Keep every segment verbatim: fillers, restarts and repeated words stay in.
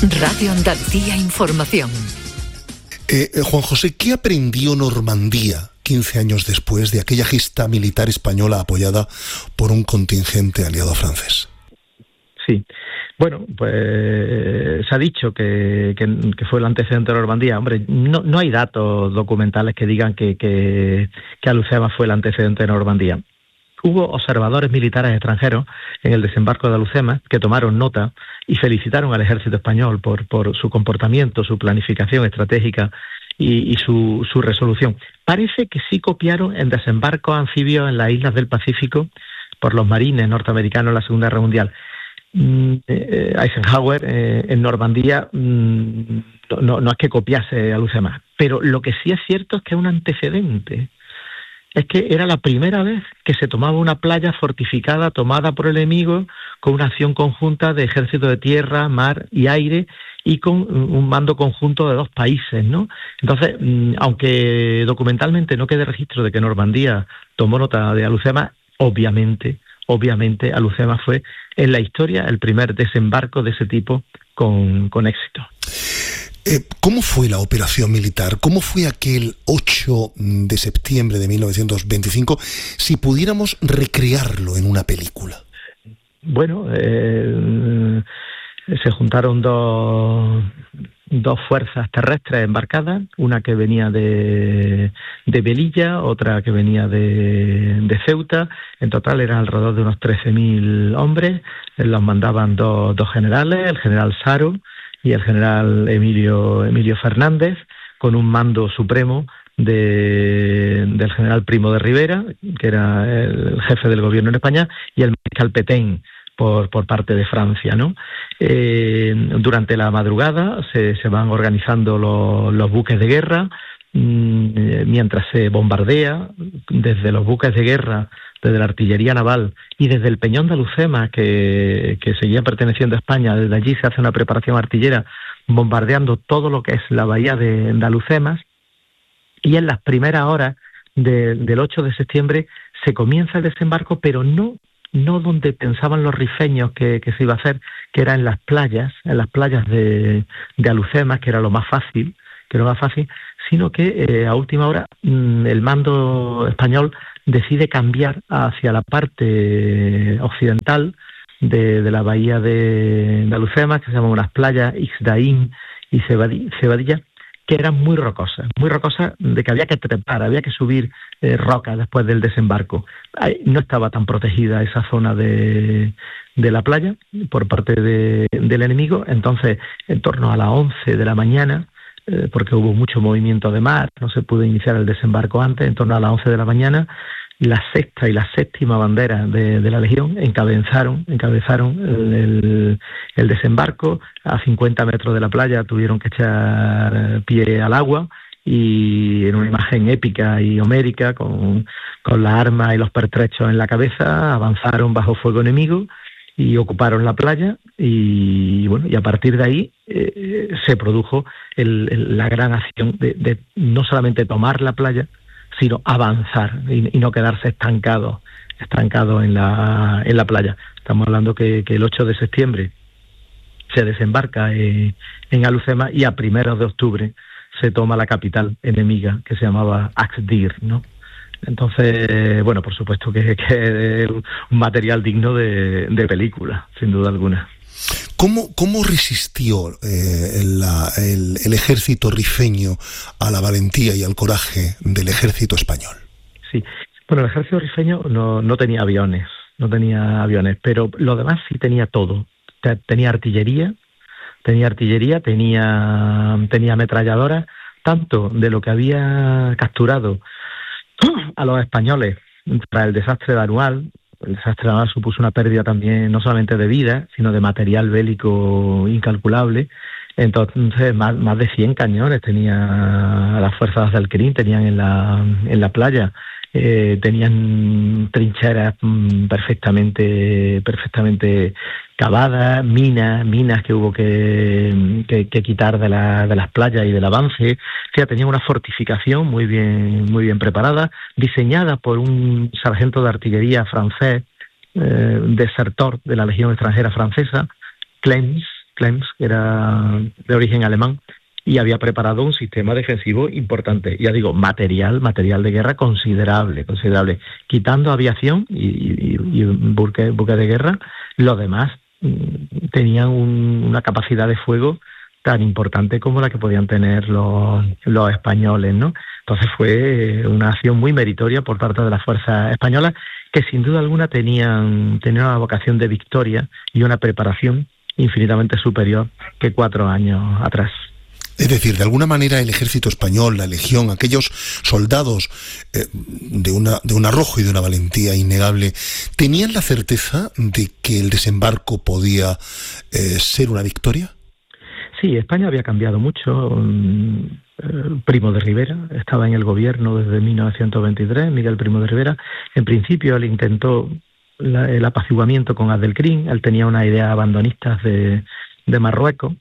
Radio Andalucía Información. Eh, eh, Juan José, ¿qué aprendió Normandía quince años después de aquella gesta militar española apoyada por un contingente aliado francés? Sí, bueno, pues se ha dicho que, que, que fue el antecedente de Normandía. Hombre, no, no hay datos documentales que digan que, que, que Alhucemas fue el antecedente de Normandía. Hubo observadores militares extranjeros en el desembarco de Alhucemas que tomaron nota y felicitaron al ejército español por, por su comportamiento, su planificación estratégica y, y su, su resolución. Parece que sí copiaron en desembarcos anfibios en las islas del Pacífico por los marines norteamericanos en la Segunda Guerra Mundial. Mm, eh, Eisenhower eh, en Normandía mm, no, no es que copiase Alhucemas, pero lo que sí es cierto es que es un antecedente. Es que era la primera vez que se tomaba una playa fortificada, tomada por el enemigo, con una acción conjunta de ejército de tierra, mar y aire, y con un mando conjunto de dos países, ¿no? Entonces, aunque documentalmente no quede registro de que Normandía tomó nota de Alhucemas, obviamente, obviamente Alhucemas fue en la historia el primer desembarco de ese tipo con, con éxito. Eh, ¿Cómo fue la operación militar? ¿Cómo fue aquel ocho de septiembre de mil novecientos veinticinco? Si pudiéramos recrearlo en una película. Bueno, eh, se juntaron dos, dos fuerzas terrestres embarcadas, una que venía de, de Melilla, otra que venía de, de Ceuta. En total eran alrededor de unos trece mil hombres. Los mandaban dos, dos generales, el general Saro y el general Emilio, Emilio Fernández, con un mando supremo de, del general Primo de Rivera, que era el jefe del gobierno en España, y el mariscal Petain, por, por parte de Francia, ¿no? Eh, durante la madrugada se, se van organizando los, los buques de guerra, mmm, mientras se bombardea desde los buques de guerra, desde la artillería naval y desde el Peñón de Alhucemas, que, que seguía perteneciendo a España. Desde allí se hace una preparación artillera bombardeando todo lo que es la bahía de, de Alhucemas, y en las primeras horas de, del ocho de septiembre se comienza el desembarco, pero no, no donde pensaban los rifeños que, que se iba a hacer, que era en las playas, en las playas de, de Alhucemas, que era lo más fácil, que era lo más fácil, sino que eh, a última hora mmm, el mando español decide cambiar hacia la parte occidental de, de la bahía de, de Alhucemas, que se llaman unas playas Ixdaín y Cebadilla, que eran muy rocosas, muy rocosas, de que había que trepar, había que subir eh, rocas después del desembarco. Ahí no estaba tan protegida esa zona de, de la playa por parte de, del enemigo. Entonces, en torno a las once de la mañana, eh, porque hubo mucho movimiento de mar, no se pudo iniciar el desembarco antes, en torno a las once de la mañana, la sexta y la séptima bandera de, de la Legión encabezaron, encabezaron el, el, el desembarco. A cincuenta metros de la playa tuvieron que echar pie al agua, y en una imagen épica y homérica, con, con las armas y los pertrechos en la cabeza, avanzaron bajo fuego enemigo y ocuparon la playa, y bueno, y a partir de ahí eh, se produjo el, el, la gran acción de, de no solamente tomar la playa, sino avanzar y, y no quedarse estancado, estancado en la en la playa. Estamos hablando que, que el ocho de septiembre se desembarca eh, en Alhucemas, y a primeros de octubre se toma la capital enemiga, que se llamaba Axdir, ¿no? Entonces, bueno, por supuesto que, que es un material digno de, de película, sin duda alguna. ¿Cómo, cómo resistió eh, la, el, el ejército rifeño a la valentía y al coraje del ejército español? Sí, bueno, el ejército rifeño no, no tenía aviones, no tenía aviones, pero lo demás sí tenía todo. Tenía artillería, tenía artillería, tenía, tenía ametralladoras, tanto de lo que había capturado a los españoles tras el desastre de Anual. El desastre de Anual supuso una pérdida también, no solamente de vida, sino de material bélico incalculable. Entonces, más, más de cien cañones tenía las fuerzas del Crin, tenían en la, en la playa. Eh, tenían trincheras mmm, perfectamente perfectamente cavadas, minas, minas que hubo que, que, que quitar de, la, de las playas y del avance. O sea, tenían una fortificación muy bien muy bien preparada, diseñada por un sargento de artillería francés, eh, desertor de la Legión extranjera francesa, Clems, Klems, que era de origen alemán, y había preparado un sistema defensivo importante. Ya digo, material, material de guerra considerable, considerable. Quitando aviación y, y, y buques, buques de guerra, los demás mm, tenían un, una capacidad de fuego tan importante como la que podían tener los, los españoles, ¿no? Entonces fue una acción muy meritoria por parte de las fuerzas españolas, que sin duda alguna tenían, tenían una vocación de victoria y una preparación infinitamente superior que cuatro años atrás. Es decir, de alguna manera el ejército español, la legión, aquellos soldados eh, de una de un arrojo y de una valentía innegable, ¿tenían la certeza de que el desembarco podía eh, ser una victoria? Sí, España había cambiado mucho. Primo de Rivera estaba en el gobierno desde mil novecientos veintitrés, Miguel Primo de Rivera. En principio él intentó la, el apaciguamiento con Abdelkrim, él tenía unas ideas abandonistas de, de Marruecos,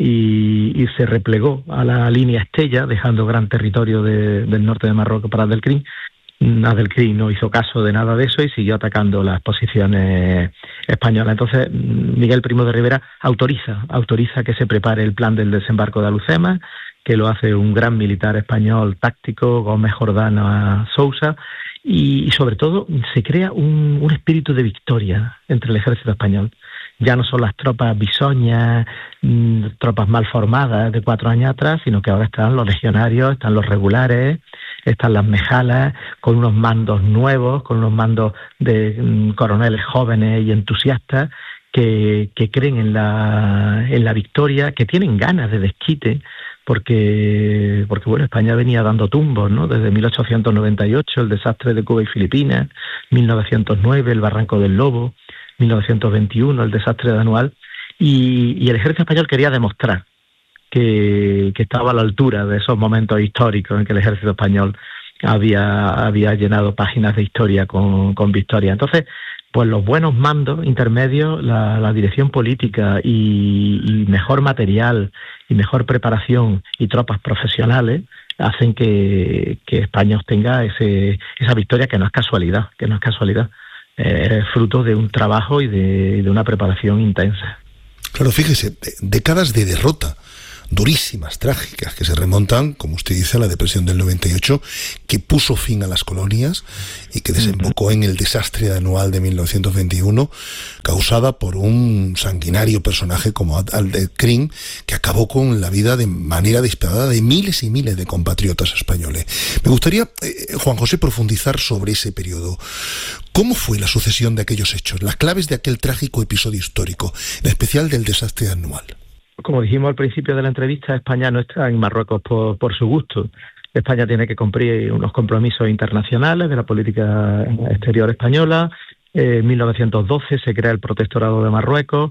y, y se replegó a la línea Estella, dejando gran territorio de, del norte de Marruecos para Abdelkrim. Abdelkrim no hizo caso de nada de eso y siguió atacando las posiciones españolas. Entonces Miguel Primo de Rivera autoriza, autoriza que se prepare el plan del desembarco de Alhucemas, que lo hace un gran militar español táctico, Gómez Jordana Sousa, y, y sobre todo se crea un, un espíritu de victoria entre el ejército español. Ya no son las tropas bisoñas, mmm, tropas mal formadas de cuatro años atrás, sino que ahora están los legionarios, están los regulares, están las mejalas, con unos mandos nuevos, con unos mandos de mmm, coroneles jóvenes y entusiastas que, que creen en la, en la victoria, que tienen ganas de desquite, porque porque bueno, España venía dando tumbos, ¿no? Desde mil ochocientos noventa y ocho, el desastre de Cuba y Filipinas, mil novecientos nueve, el Barranco del Lobo, mil novecientos veintiuno, el desastre de Anual, y, y el ejército español quería demostrar que, que estaba a la altura de esos momentos históricos en que el ejército español había, había llenado páginas de historia con, con victoria. Entonces, pues los buenos mandos intermedios, la, la dirección política y, y mejor material y mejor preparación y tropas profesionales hacen que, que España obtenga ese, esa victoria, que no es casualidad, que no es casualidad. Eh, es fruto de un trabajo y de, de una preparación intensa. Claro, fíjese, décadas de derrota, durísimas, trágicas, que se remontan, como usted dice, a la depresión del noventa y ocho, que puso fin a las colonias y que desembocó en el desastre anual de mil novecientos veintiuno, causada por un sanguinario personaje como Abdelkrim, que acabó con la vida de manera despiadada de miles y miles de compatriotas españoles. Me gustaría, eh, Juan José, profundizar sobre ese periodo. ¿Cómo fue la sucesión de aquellos hechos, las claves de aquel trágico episodio histórico, en especial del desastre anual? Como dijimos al principio de la entrevista, España no está en Marruecos por, por su gusto. España tiene que cumplir unos compromisos internacionales de la política exterior española. Eh, en mil novecientos doce se crea el Protectorado de Marruecos.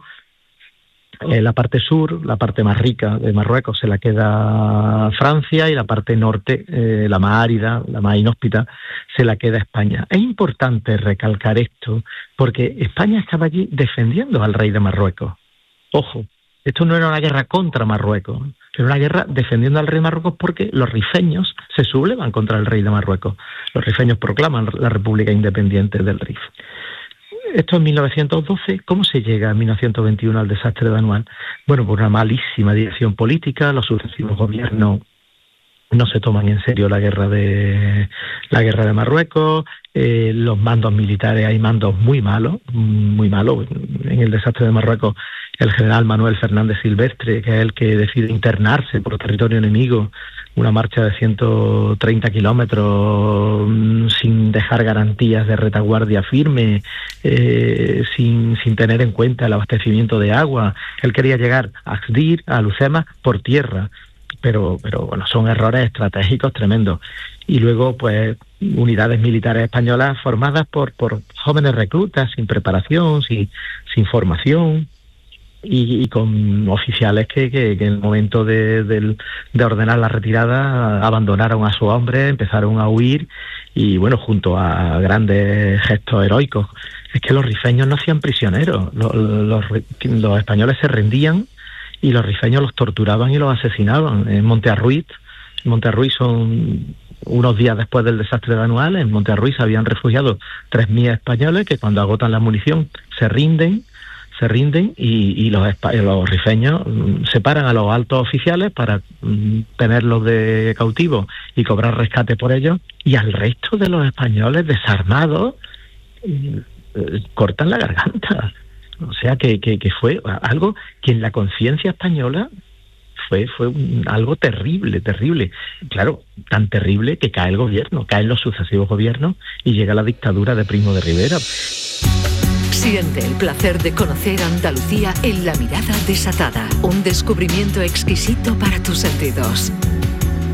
Eh, la parte sur, la parte más rica de Marruecos, se la queda Francia, y la parte norte, eh, la más árida, la más inhóspita, se la queda España. Es importante recalcar esto porque España estaba allí defendiendo al rey de Marruecos. Ojo, esto no era una guerra contra Marruecos, era una guerra defendiendo al rey de Marruecos, porque los rifeños se sublevan contra el rey de Marruecos. Los rifeños proclaman la República Independiente del Rif. Esto en mil novecientos doce. ¿Cómo se llega en mil novecientos veintiuno al desastre de Anual? Bueno, por una malísima dirección política. Los sucesivos gobiernos no se toman en serio la guerra de la guerra de Marruecos. Eh, los mandos militares, hay mandos muy malos, muy malos. En el desastre de Marruecos, el general Manuel Fernández Silvestre, que es el que decide internarse por territorio enemigo, una marcha de ciento treinta kilómetros sin dejar garantías de retaguardia firme, eh, sin, sin tener en cuenta el abastecimiento de agua. Él quería llegar a Acdir, a Alhucemas, por tierra, pero, pero bueno, son errores estratégicos tremendos. Y luego, pues, unidades militares españolas formadas por, por jóvenes reclutas, sin preparación, sin, sin formación, y, y con oficiales que, que, que en el momento de, de, de ordenar la retirada abandonaron a sus hombres, empezaron a huir, y bueno, junto a grandes gestos heroicos. Es que los rifeños no hacían prisioneros, los, los, los españoles se rendían y los rifeños los torturaban y los asesinaban. En Monte Arruiz, Monte Arruiz son unos días después del desastre de Anual, en Monte Arruiz habían refugiado tres mil españoles que, cuando agotan la munición, se rinden, se rinden y, y los, los rifeños separan a los altos oficiales para mm, tenerlos de cautivos y cobrar rescate por ellos, y al resto de los españoles desarmados eh, eh, cortan la garganta. O sea que, que, que fue algo que en la conciencia española fue fue un, algo terrible, terrible. Claro, tan terrible que cae el gobierno, caen los sucesivos gobiernos y llega la dictadura de Primo de Rivera. Siente el placer de conocer Andalucía en La Mirada Desatada. Un descubrimiento exquisito para tus sentidos.